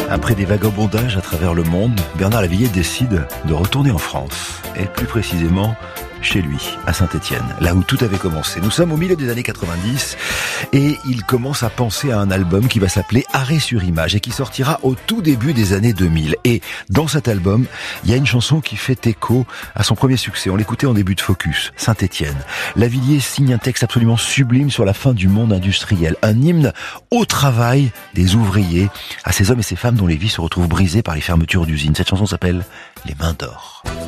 Après des vagabondages à travers le monde, Bernard Lavilliers décide de retourner en France, et plus précisément chez lui, à Saint-Étienne, là où tout avait commencé. Nous sommes au milieu des années 90 et il commence à penser à un album qui va s'appeler Arrêt sur image et qui sortira au tout début des années 2000. Et dans cet album, il y a une chanson qui fait écho à son premier succès. On l'écoutait en début de Focus, Saint-Étienne. Lavilliers signe un texte absolument sublime sur la fin du monde industriel, un hymne au travail des ouvriers, à ces hommes et ces femmes dont les vies se retrouvent brisées par les fermetures d'usines. Cette chanson s'appelle Les Mains d'Or.